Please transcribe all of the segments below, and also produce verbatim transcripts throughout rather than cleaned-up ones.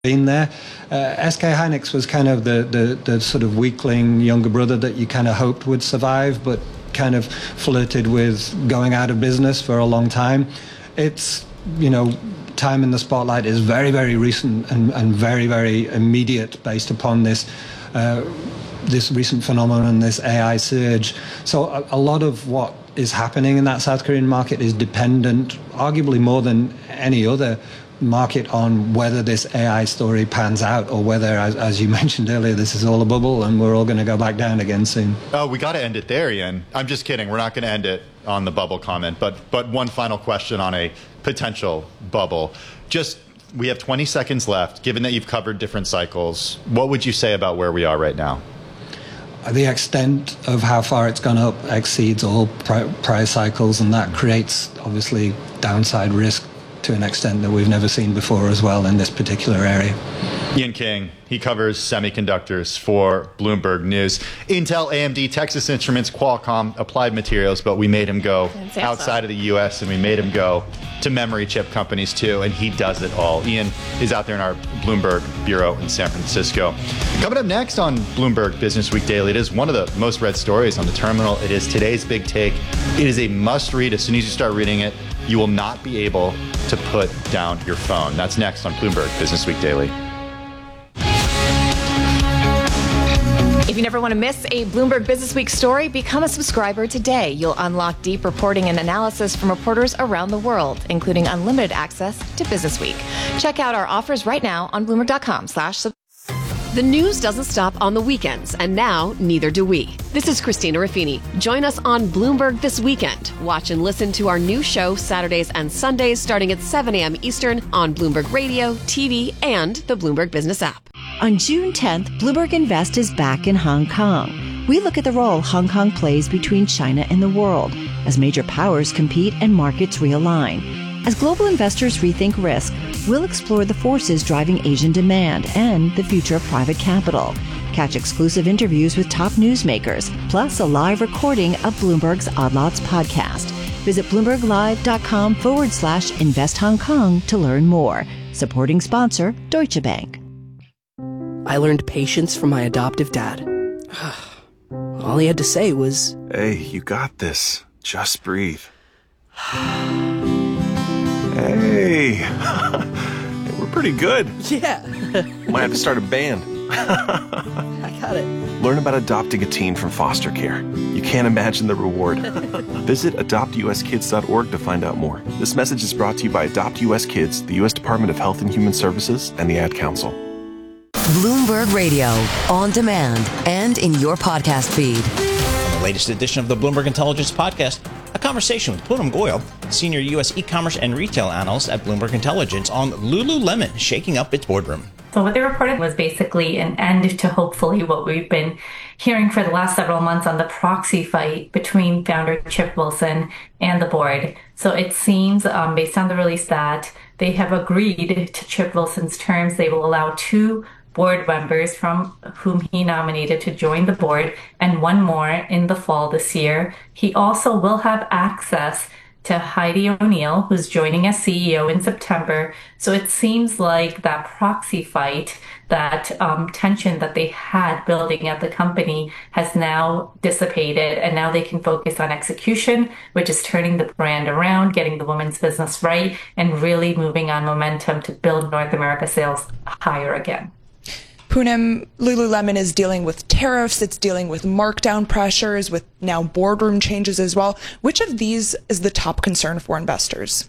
been there. Uh, S K Hynix was kind of the, the, the sort of weakling younger brother that you kind of hoped would survive, but kind of flirted with going out of business for a long time. It's, you know, time in the spotlight is very, very recent and, and very, very immediate based upon this uh, this recent phenomenon, this A I surge. So a, a lot of what is happening in that South Korean market is dependent, arguably more than any other market, on whether this A I story pans out or whether, as, as you mentioned earlier, this is all a bubble and we're all going to go back down again soon. Oh, we got to end it there, Ian. I'm just kidding. We're not going to end it on the bubble comment. But but one final question on a potential bubble. Just, we have twenty seconds left. Given that you've covered different cycles, what would you say about where we are right now? The extent of how far it's gone up exceeds all pri- prior cycles, and that creates, obviously, downside risk to an extent that we've never seen before as well in this particular area. Ian King, he covers semiconductors for Bloomberg News. Intel, A M D, Texas Instruments, Qualcomm, Applied Materials, but we made him go outside of the U S and we made him go to memory chip companies too, and he does it all. Ian is out there in our Bloomberg bureau in San Francisco. Coming up next on Bloomberg Business Week Daily, it is one of the most read stories on the terminal. It is today's big take. It is a must read. As soon as you start reading it, you will not be able to put down your phone. That's next on Bloomberg Business Week Daily. If you never want to miss a Bloomberg Business Week story, become a subscriber today. You'll unlock deep reporting and analysis from reporters around the world, including unlimited access to Business Week. Check out our offers right now on Bloomberg.com slash subscribe. The news doesn't stop on the weekends, and now neither do we. This is Christina Ruffini. Join us on Bloomberg this weekend. Watch and listen to our new show Saturdays and Sundays starting at seven a.m. Eastern on Bloomberg Radio, T V, and the Bloomberg Business app. On June tenth, Bloomberg Invest is back in Hong Kong. We look at the role Hong Kong plays between China and the world as major powers compete and markets realign. As global investors rethink risk, we'll explore the forces driving Asian demand and the future of private capital. Catch exclusive interviews with top newsmakers, plus a live recording of Bloomberg's Odd Lots podcast. Visit BloombergLive.com forward slash Invest Hong Kong to learn more. Supporting sponsor, Deutsche Bank. I learned patience from my adoptive dad. All he had to say was, "Hey, you got this. Just breathe." Hey, we're pretty good. Yeah. Might have to start a band. I got it. Learn about adopting a teen from foster care. You can't imagine the reward. Visit adopt u s kids dot org to find out more. This message is brought to you by Adopt U S Kids, the U S Department of Health and Human Services, and the Ad Council. Bloomberg Radio, on demand and in your podcast feed. On the latest edition of the Bloomberg Intelligence Podcast, a conversation with Poonam Goyal, senior U S e-commerce and retail analyst at Bloomberg Intelligence, on Lululemon shaking up its boardroom. So what they reported was basically an end to hopefully what we've been hearing for the last several months on the proxy fight between founder Chip Wilson and the board. So it seems, um, based on the release, that they have agreed to Chip Wilson's terms. They will allow two board members from whom he nominated to join the board and one more in the fall this year. He also will have access to Heidi O'Neill, who's joining as C E O in September. So it seems like that proxy fight, that um, tension that they had building at the company has now dissipated, and now they can focus on execution, which is turning the brand around, getting the women's business right, and really moving on momentum to build North America sales higher again. Poonam, Lululemon is dealing with tariffs, it's dealing with markdown pressures, with now boardroom changes as well. Which of these is the top concern for investors?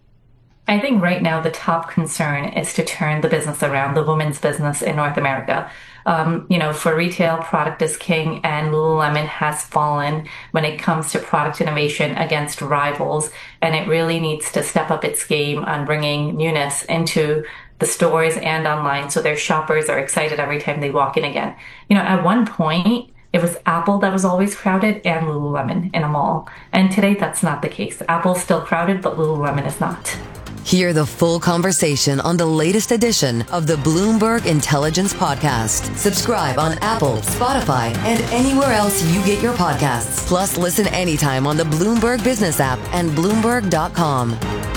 I think right now the top concern is to turn the business around, the women's business in North America. Um, you know, for retail, product is king, and Lululemon has fallen when it comes to product innovation against rivals, and it really needs to step up its game on bringing newness into the stores and online, so their shoppers are excited every time they walk in again. You know, at one point, it was Apple that was always crowded and Lululemon in a mall. And today, that's not the case. Apple's still crowded, but Lululemon is not. Hear the full conversation on the latest edition of the Bloomberg Intelligence Podcast. Subscribe on Apple, Spotify, and anywhere else you get your podcasts. Plus, listen anytime on the Bloomberg Business app and Bloomberg dot com.